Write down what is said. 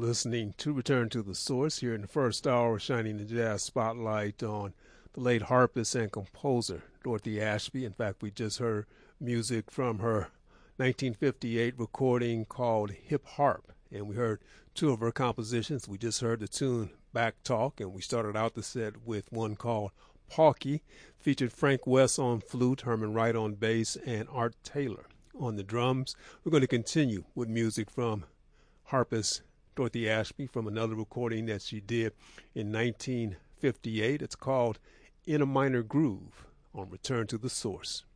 listening to Return to the Source here in the first hour, shining the jazz spotlight on the late harpist and composer Dorothy Ashby. In fact, we just heard music from her 1958 recording called Hip Harp, and we heard two of her compositions. We just heard the tune Back Talk, and we started out the set with one called Pauky, featured Frank West on flute, Herman Wright on bass, and Art Taylor on the drums. We're going to continue with music from harpist Dorothy Ashby from another recording that she did in 1958. It's called In a Minor Groove on Return to the Source.